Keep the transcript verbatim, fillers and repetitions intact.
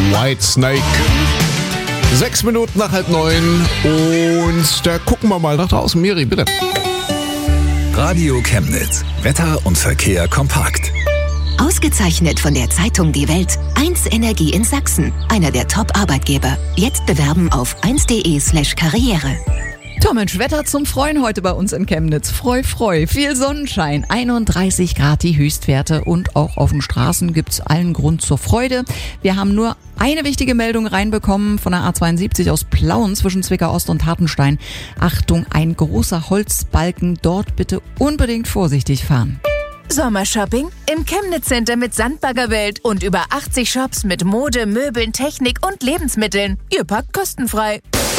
Whitesnake. Sechs Minuten nach halb neun und da gucken wir mal nach draußen. Miri, bitte. Radio Chemnitz. Wetter und Verkehr kompakt. Ausgezeichnet von der Zeitung Die Welt. eins Energie in Sachsen. Einer der Top-Arbeitgeber. Jetzt bewerben auf eins punkt de slash karriere. Tom, Mensch, Wetter zum Freuen heute bei uns in Chemnitz. Freu, freu. Viel Sonnenschein. einunddreißig Grad die Höchstwerte und auch auf den Straßen gibt's allen Grund zur Freude. Wir haben nur eine wichtige Meldung reinbekommen von der A zweiundsiebzig aus Plauen zwischen Zwickau Ost und Hartenstein. Achtung, ein großer Holzbalken. Dort bitte unbedingt vorsichtig fahren. Sommershopping im Chemnitz Center mit Sandbaggerwelt und über achtzig Shops mit Mode, Möbeln, Technik und Lebensmitteln. Ihr packt kostenfrei.